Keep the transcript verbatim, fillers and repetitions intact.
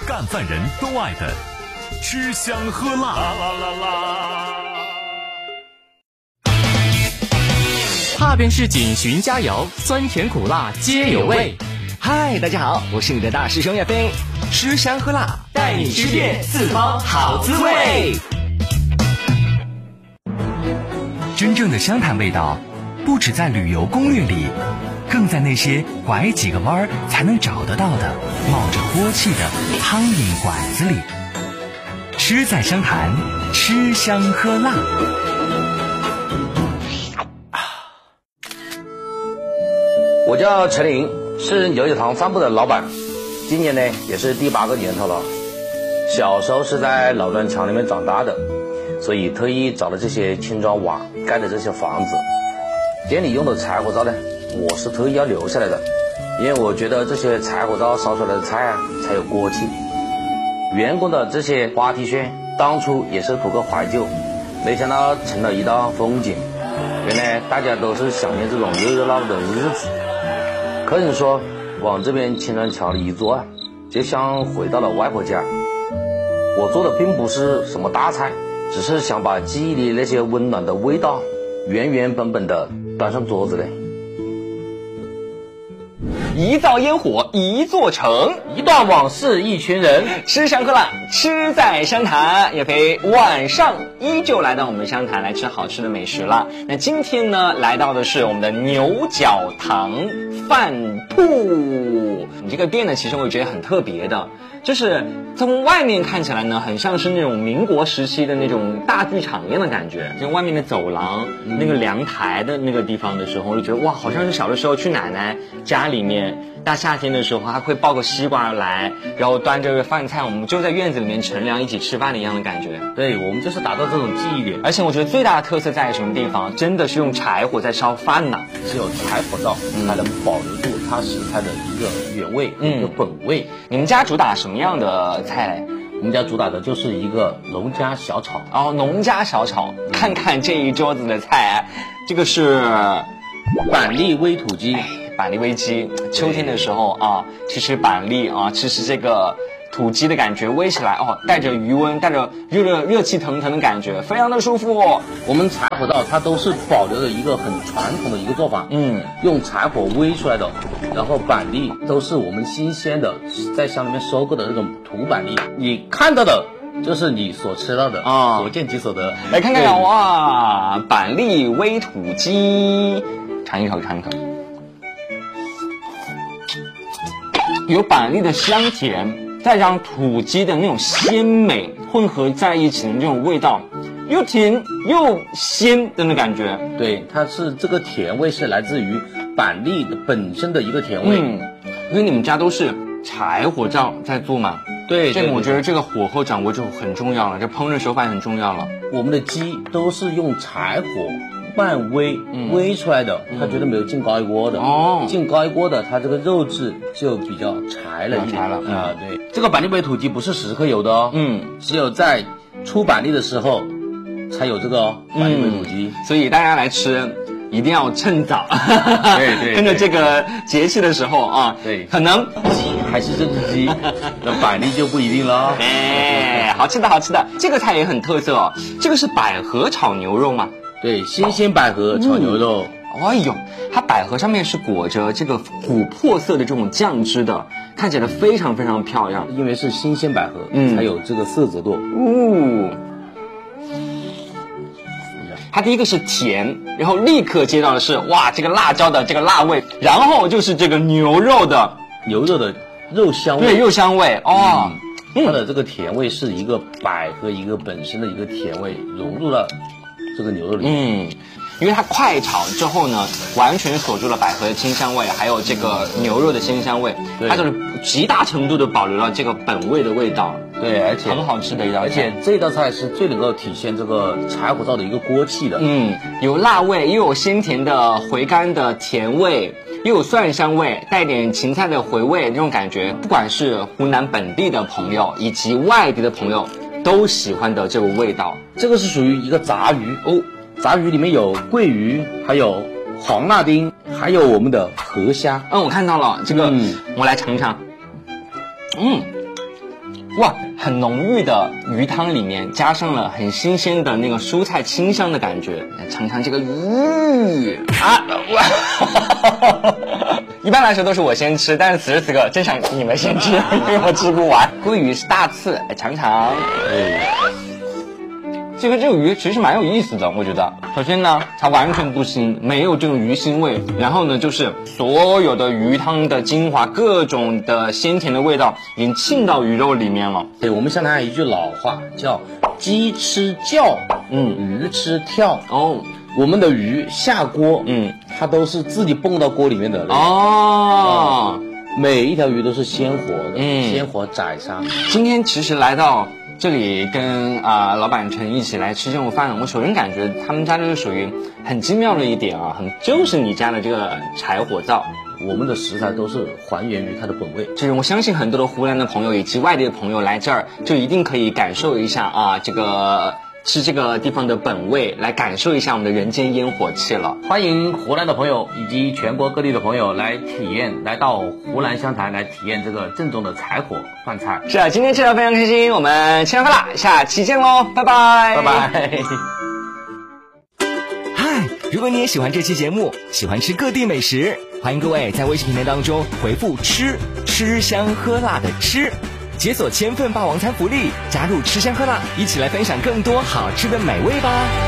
干饭人都爱的吃香喝辣。啦啦啦啦踏遍市井寻佳肴，酸甜苦辣皆有味。 嗨，大家好，我是你的大师兄岳飞，吃香喝辣， 带你吃遍四方好滋味。 真正的湘潭味道，不只在旅游攻略里，更在那些拐几个弯才能找得到的冒着锅气的苍蝇馆子里。吃在湘潭，吃香喝辣。 我叫陈林，是牛角堂饭铺的老板，今年呢也是第八个年头了。小时候是在老砖墙里面长大的，所以特意找了这些青砖瓦盖的这些房子。店里用的柴火灶呢，我是特意要留下来的，因为我觉得这些柴火灶烧出来的菜啊才有锅气。员工的这些花 T 恤，当初也是图个怀旧，没想到成了一道风景。原来大家都是想念这种热热闹闹的日子。客人说往这边青砖桥里一坐啊，就像回到了外婆家。我做的并不是什么大菜，只是想把记忆里那些温暖的味道原原本本的端上桌子嘞。 一灶烟火一座城， 一段往事一群人， 吃香喝辣，吃在湘潭。岳飞晚上依旧来到我们湘潭来吃好吃的美食了。那今天呢，来到的是我们的牛角堂饭铺。你这个店呢，其实我觉得很特别的，就是从外面看起来呢，很像是那种民国时期的那种大剧场一样的感觉。就外面的走廊、嗯、那个凉台的那个地方的时候，我就觉得哇，好像是小的时候去奶奶家里面，大夏天的时候，他会抱个西瓜来，然后端着饭菜，我们就在院子里面乘凉一起吃饭的一样的感觉。 对，我们就是达到这种记忆点。 而且我觉得最大的特色在什么地方？真的是用柴火在烧饭呢。 只有柴火灶才能保留住它食材的一个原味、嗯、一个本味。 你们家主打什么样的菜嘞？ 我们家主打的就是一个农家小炒。 哦，农家小炒，嗯、看看这一桌子的菜，这个是板栗煨土鸡。 板栗煨鸡，秋天的时候啊，吃吃板栗啊，吃吃这个土鸡的感觉，煨起来哦，带着余温，带着热热热气腾腾的感觉，非常的舒服。 我们柴火灶它都是保留了一个很传统的一个做法，嗯，用柴火煨出来的，然后板栗都是我们新鲜的，在乡里面收购的那种土板栗，你看到的就是你所吃到的啊，所见即所得。 来看看哇，板栗煨土鸡，尝一口，尝一口。有板栗的香甜，再加上土鸡的那种鲜美混合在一起的那种味道，又甜又鲜的那感觉。 对，它是这个甜味是来自于板栗的本身的一个甜味。嗯， 因为你们家都是柴火灶在做嘛。 对， 这我觉得这个火候掌握就很重要了，这烹饪手法也很重要了。 我们的鸡都是用柴火慢煨煨出来的，嗯、它绝对没有进高压锅的。哦，进高压锅的，它这个肉质就比较柴了一点了。啊、嗯，对，这个板栗煨土鸡不是时刻有的哦。嗯，只有在出板栗的时候才有这个哦，板栗煨土鸡。 嗯、所以大家来吃一定要趁早。 对对， 趁着这个节气的时候啊， 对， 可能鸡还是这只鸡，那板栗就不一定了。 哎，好吃的好吃的，这个菜也很特色哦。这个是百合炒牛肉吗？ 对，新鲜百合炒牛肉。 嗯、哎呦，它百合上面是裹着这个琥珀色的这种酱汁的，看起来非常非常漂亮。 因为是新鲜百合，嗯，才有这个色泽度。 哦，它第一个是甜，然后立刻接到的是哇这个辣椒的这个辣味，然后就是这个牛肉的牛肉的肉香味， 对，肉香味哦。 嗯、它的这个甜味是一个百合一个本身的一个甜味融入了这个牛肉里。 嗯，因为它快炒之后呢，完全锁住了百合的清香味，还有这个牛肉的鲜香味，它就是极大程度的保留了这个本味的味道。 对，而且很好吃的一道菜， 而且这道菜是最能够体现这个柴火灶的一个锅气的。 嗯，有辣味，又有鲜甜的回甘的甜味，又有蒜香味，带点芹菜的回味，这种感觉，不管是湖南本地的朋友以及外地的朋友都喜欢的这个味道。 这个是属于一个杂鱼哦，杂鱼里面有桂鱼，还有黄辣丁，还有我们的河虾。 嗯，我看到了这个，嗯、我来尝尝。嗯， 哇，很浓郁的鱼汤里面加上了很新鲜的那个蔬菜清香的感觉。尝尝这个鱼啊，一般来说都是我先吃，但是此时此刻真想你们先吃，因为我吃不完。鲑鱼是大刺，尝尝。这个这个鱼其实蛮有意思的，我觉得。首先呢，它完全不腥，没有这种鱼腥味。然后呢，就是所有的鱼汤的精华，各种的鲜甜的味道已经沁到鱼肉里面了。 对，我们湘南有一句老话叫“鸡吃叫，嗯，鱼吃跳”。哦，我们的鱼下锅，嗯，它都是自己蹦到锅里面的。哦，每一条鱼都是鲜活的，嗯，鲜活宰杀。 今天其实来到这里跟啊、呃、老板陈一起来吃这种饭，我首先感觉他们家这个属于很精妙的一点啊，很就是你家的这个柴火灶， 我们的食材都是还原于它的本味。 就是我相信很多的湖南的朋友以及外地的朋友来这儿，就一定可以感受一下啊这个吃这个地方的本味，来感受一下我们的人间烟火气了。 欢迎湖南的朋友以及全国各地的朋友来体验，来到湖南湘潭来体验这个正宗的柴火饭菜。 是啊，今天吃的非常开心，我们吃完饭啦，下期见喽，拜拜， 拜拜。 嗨，如果你也喜欢这期节目，喜欢吃各地美食，欢迎各位在微信平台当中回复吃吃香喝辣的吃，解锁千份霸王餐福利，加入吃香喝辣，一起来分享更多好吃的美味吧。